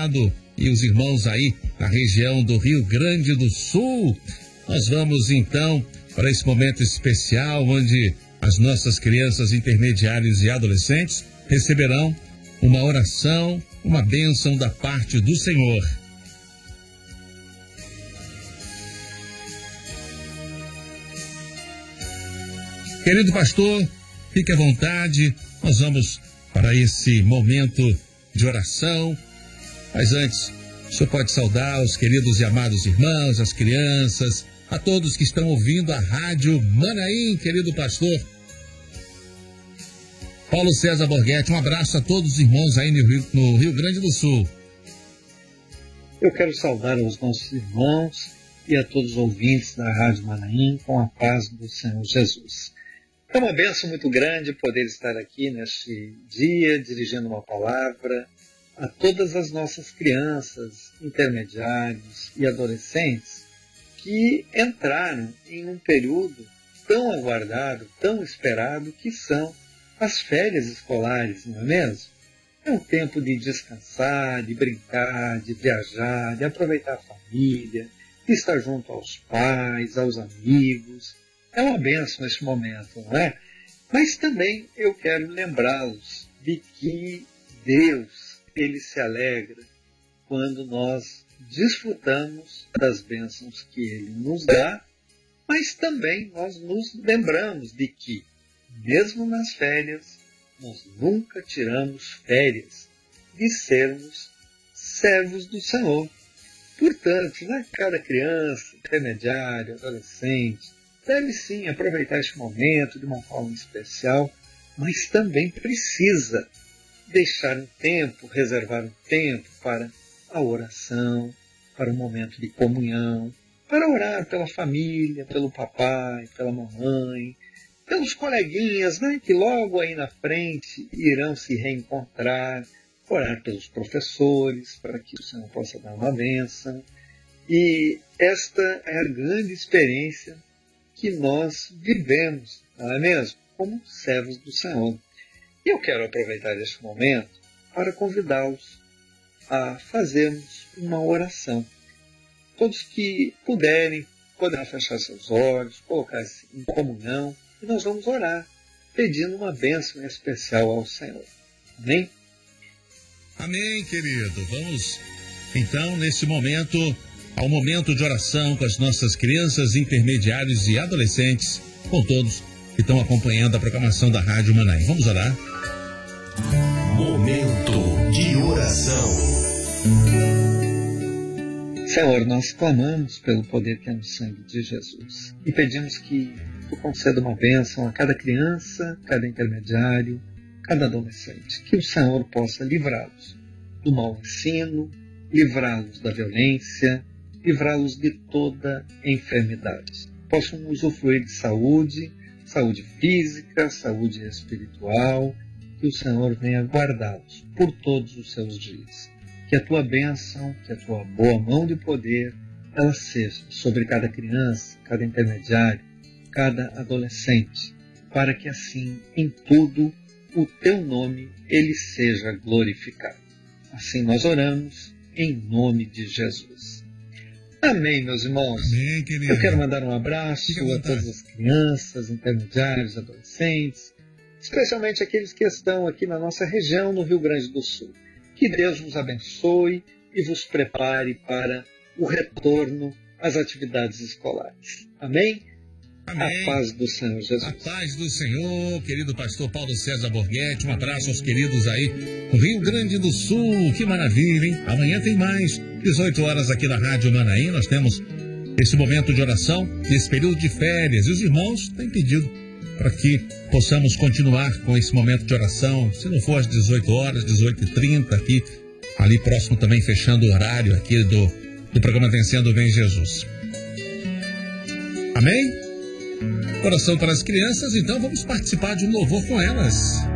estado e os irmãos aí na região do Rio Grande do Sul. Nós vamos então para esse momento especial onde as nossas crianças intermediárias e adolescentes receberão uma oração, uma bênção da parte do Senhor. Querido pastor, fique à vontade, nós vamos para esse momento de oração. Mas antes, o senhor pode saudar os queridos e amados irmãos, as crianças, a todos que estão ouvindo a Rádio Manaim, querido pastor. Paulo César Borghetti, um abraço a todos os irmãos aí no Rio Grande do Sul. Eu quero saudar os nossos irmãos e a todos os ouvintes da Rádio Manaim com a paz do Senhor Jesus. É uma bênção muito grande poder estar aqui neste dia, dirigindo uma palavra a todas as nossas crianças, intermediários e adolescentes que entraram em um período tão aguardado, tão esperado, que são as férias escolares, não é mesmo? É um tempo de descansar, de brincar, de viajar, de aproveitar a família, de estar junto aos pais, aos amigos. É uma bênção neste momento, não é? Mas também eu quero lembrá-los de que Deus, Ele se alegra quando nós desfrutamos das bênçãos que Ele nos dá, mas também nós nos lembramos de que, mesmo nas férias, nós nunca tiramos férias de sermos servos do Senhor. Portanto, né, cada criança, intermediário, adolescente, deve sim aproveitar este momento de uma forma especial, mas também precisa deixar um tempo, reservar um tempo para a oração, para um momento de comunhão, para orar pela família, pelo papai, pela mamãe, pelos coleguinhas, né, que logo aí na frente irão se reencontrar, orar pelos professores, para que o Senhor possa dar uma bênção. E esta é a grande experiência que nós vivemos, não é mesmo? Como servos do Senhor. E eu quero aproveitar este momento para convidá-los a fazermos uma oração. Todos que puderem, poderão fechar seus olhos, colocar-se em comunhão, e nós vamos orar, pedindo uma bênção especial ao Senhor. Amém? Amém, querido. Vamos, então, nesse momento, ao momento de oração com as nossas crianças, intermediários e adolescentes, com todos que estão acompanhando a programação da Rádio Manaim. Vamos orar? Momento de oração. Senhor, nós clamamos pelo poder que é no sangue de Jesus e pedimos que Tu conceda uma bênção a cada criança, cada intermediário, cada adolescente, que o Senhor possa livrá-los do mau ensino, livrá-los da violência, livrá-los de toda enfermidade. Possam usufruir de saúde, saúde física, saúde espiritual, que o Senhor venha guardá-los por todos os seus dias. Que a Tua bênção, que a Tua boa mão de poder, ela seja sobre cada criança, cada intermediário, cada adolescente, para que assim, em tudo, o Teu nome, ele seja glorificado. Assim nós oramos, em nome de Jesus. Amém, meus irmãos. Amém, querido. Eu quero mandar um abraço a todas as crianças, intermediários, adolescentes, especialmente aqueles que estão aqui na nossa região, no Rio Grande do Sul. Que Deus nos abençoe e vos prepare para o retorno às atividades escolares. Amém? Amém. A paz do Senhor Jesus. A paz do Senhor, querido pastor Paulo César Borghetti. Um abraço aos queridos aí no Rio Grande do Sul. Que maravilha, hein? Amanhã tem mais. 18 horas aqui na Rádio Manaim. Nós temos esse momento de oração, esse período de férias. E os irmãos têm pedido para que possamos continuar com esse momento de oração. Se não for às 18 horas, 18h30 aqui, ali próximo também, fechando o horário aqui do programa Vencendo Vem Jesus. Amém? Oração para as crianças, então vamos participar de um louvor com elas.